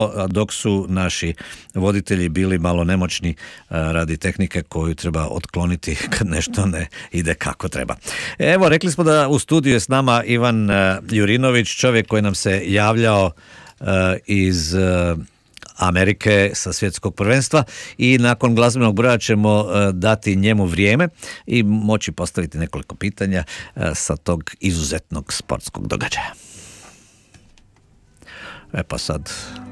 dok su naši voditelji bili malo nemoćni radi tehnike koju treba otkloniti kad nešto ne ide kako treba. Evo, rekli smo da u studiju je s nama Ivan Jurinović, čovjek koji nam se javljao iz Amerike sa svjetskog prvenstva i nakon glazbenog broja ćemo dati njemu vrijeme i moći postaviti nekoliko pitanja sa tog izuzetnog sportskog događaja. Pa sad